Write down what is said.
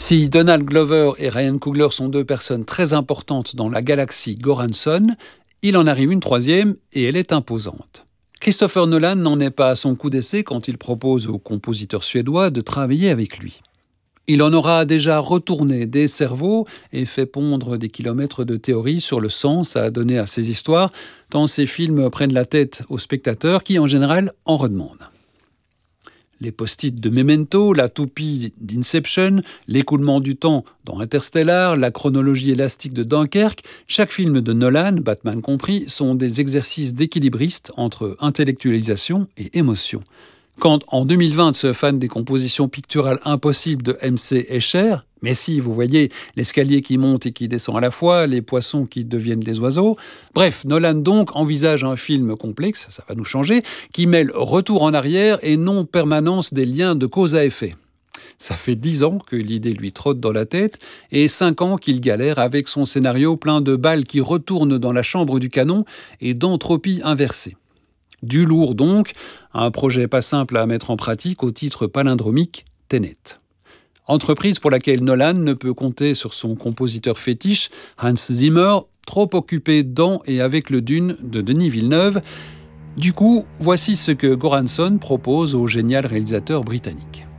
Si Donald Glover et Ryan Coogler sont deux personnes très importantes dans la galaxie Goranson, il en arrive une troisième et elle est imposante. Christopher Nolan n'en est pas à son coup d'essai quand il propose au compositeur suédois de travailler avec lui. Il en aura déjà retourné des cerveaux et fait pondre des kilomètres de théories sur le sens à donner à ces histoires, tant ces films prennent la tête aux spectateurs qui, en général, en redemandent. Les post-it de Memento, la toupie d'Inception, l'écoulement du temps dans Interstellar, la chronologie élastique de Dunkerque, chaque film de Nolan, Batman compris, sont des exercices d'équilibriste entre intellectualisation et émotion. Quand, en 2020, ce fan des compositions picturales impossibles de MC Escher, mais si, vous voyez, l'escalier qui monte et qui descend à la fois, les poissons qui deviennent des oiseaux. Bref, Nolan donc envisage un film complexe, ça va nous changer, qui mêle retour en arrière et non permanence des liens de cause à effet. Ça fait 10 ans que l'idée lui trotte dans la tête et 5 ans qu'il galère avec son scénario plein de balles qui retournent dans la chambre du canon et d'entropie inversée. Du lourd donc, un projet pas simple à mettre en pratique au titre palindromique Tenet. Entreprise pour laquelle Nolan ne peut compter sur son compositeur fétiche, Hans Zimmer, trop occupé dans et avec le Dune de Denis Villeneuve. Du coup, voici ce que Goranson propose au génial réalisateur britannique.